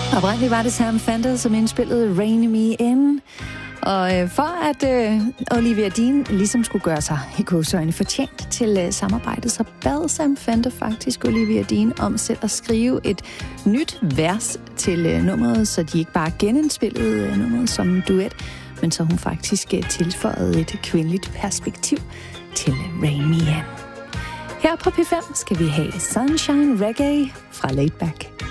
Oprindeligt var det Sam Fender, som indspillede Rain Me In. Og for at Olivia Dean ligesom skulle gøre sig i gåseøjne fortjent til samarbejdet, så bad Sam Fender faktisk Olivia Dean om selv at skrive et nyt vers til nummeret, så de ikke bare genindspillede nummeret som en duet, men så hun faktisk tilføjede et kvindeligt perspektiv til Rain Me In. Her på P5 skal vi have Sunshine Reggae fra Laid Back.